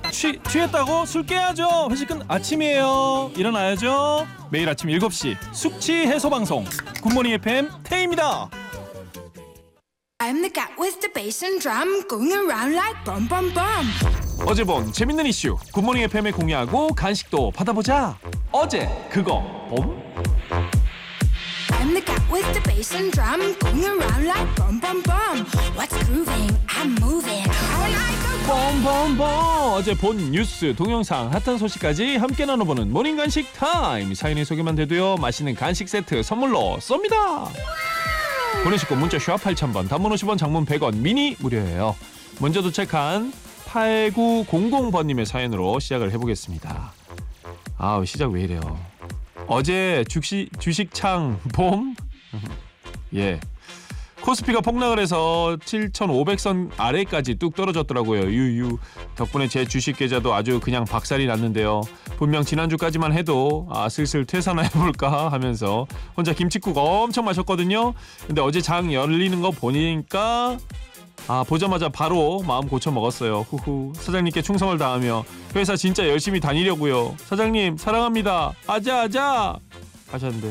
취했다고? 술 깨야죠. 회식은 아침이에요. 일어나야죠. 매일 아침 7시 숙취 해소 방송 굿모닝 FM 태희입니다. I'm the cat with the bass and drum going around like bum bum bum. 어제 본 재밌는 이슈 굿모닝 FM에 공유하고 간식도 받아보자. 어제 그거 봄? I'm the cat with the bass and drum going around like bum bum bum. What's grooving? I'm moving. I like a 봄봄봄. 어제 본 뉴스 동영상 핫한 소식까지 함께 나눠보는 모닝 간식 타임. 사연이 소개만 돼도요 맛있는 간식 세트 선물로 쏩니다. 보내실 곳 문자 샵 8000번, 단문 50원, 장문 100원, 미니 무료예요. 먼저 도착한 8900번님의 사연으로 시작을 해보겠습니다. 아, 시작 왜 이래요. 어제 주식창 봄? 예. 코스피가 폭락을 해서 7,500선 아래까지 뚝 떨어졌더라고요. 유유. 덕분에 제 주식 계좌도 아주 그냥 박살이 났는데요. 분명 지난주까지만 해도 슬슬 퇴사나 해볼까 하면서 혼자 김칫국 엄청 마셨거든요. 근데 어제 장 열리는 거 보니까 보자마자 바로 마음 고쳐 먹었어요. 후후. 사장님께 충성을 다하며 회사 진짜 열심히 다니려고요. 사장님 사랑합니다. 아자 하셨는데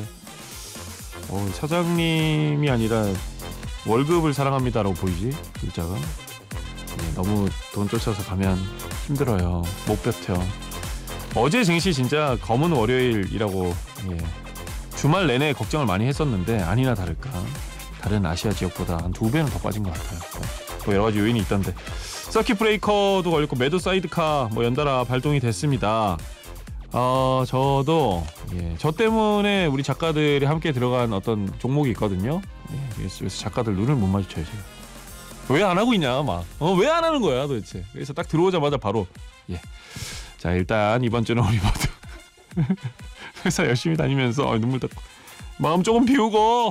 사장님이 아니라 월급을 사랑합니다라고 보이지 글자가. 너무 돈 쫓아서 가면 힘들어요. 못 버텨. 어제 증시 진짜 검은 월요일이라고 주말 내내 걱정을 많이 했었는데 아니나 다를까 다른 아시아 지역보다 한 2배는 더 빠진 것 같아요. 뭐 여러 가지 요인이 있던데 서킷 브레이커도 걸렸고 매도 사이드카 연달아 발동이 됐습니다. 저도 저 때문에 우리 작가들이 함께 들어간 어떤 종목이 있거든요. 그래서 작가들 눈을 못 마주쳐요. 왜 안 하고 있냐 막. 왜 안 하는 거야 도대체. 그래서 딱 들어오자마자 바로 자 일단 이번 주는 우리 모두 회사 열심히 다니면서 눈물 닦고 마음 조금 비우고